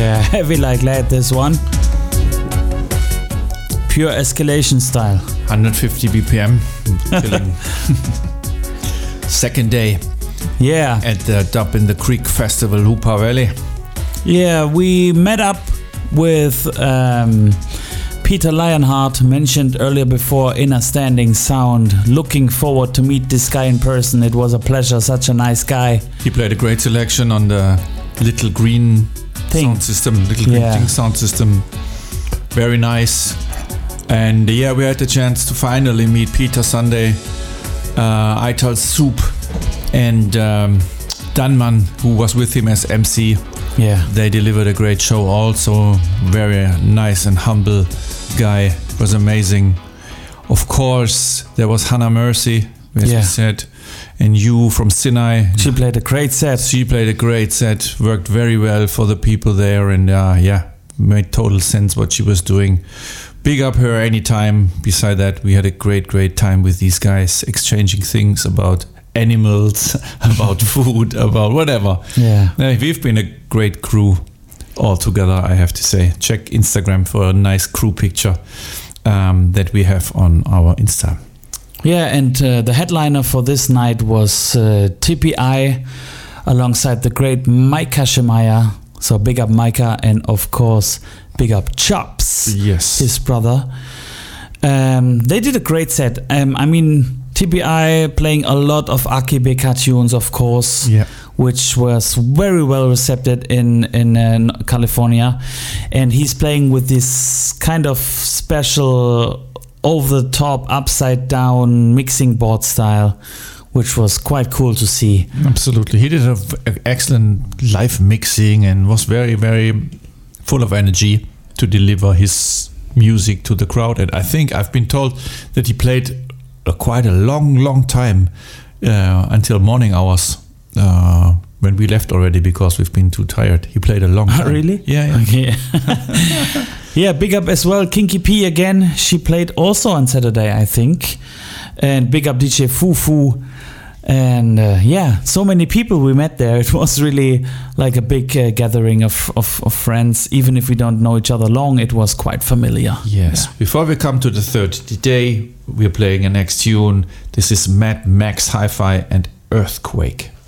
Yeah, heavy like lead, this one. Pure escalation style. 150 BPM. Killing. Second day. Yeah. At the Dub in the Creek Festival, Hoopa Valley. Yeah, we met up with Peter Lionheart, mentioned earlier before, Inner Standing Sound. Looking forward to meet this guy in person. It was a pleasure, such a nice guy. He played a great selection on the Little Green sound system, Thing sound system. Very nice. And yeah, we had the chance to finally meet Peter Sunday, Ital Soup, and Danman, who was with him as MC. Yeah. They delivered a great show also. Very nice and humble guy. It was amazing. Of course, there was Hannah Mercy, as we said, and you from Sinai. She played a great set. Worked very well for the people there, and made total sense what she was doing. Big up her anytime. Beside that, we had a great time with these guys, exchanging things about animals, about food, about whatever. Yeah. We've been a great crew all together, I have to say. Check Instagram for a nice crew picture that we have on our Insta. Yeah, and the headliner for this night was TPI alongside the great Micah Shemaya. So big up Micah, and of course big up Chops, his brother. They did a great set. TPI playing a lot of Aki Beka tunes, of course, which was very well received in California. And he's playing with this kind of special over-the-top, upside-down mixing board style, which was quite cool to see. Absolutely. He did an excellent live mixing and was very, very full of energy to deliver his music to the crowd. And I think I've been told that he played quite a long time until morning hours when we left already because we've been too tired. He played a long time. Really? Yeah. Okay. Yeah, big up as well Kinky P again. She played also on Saturday, I think. And big up DJ Fufu. And so many people we met there. It was really like a big gathering of friends. Even if we don't know each other long, it was quite familiar. Yes. Yeah. Before we come to the third day, we're playing a next tune. This is Mad Max Hi-Fi and Earthquake.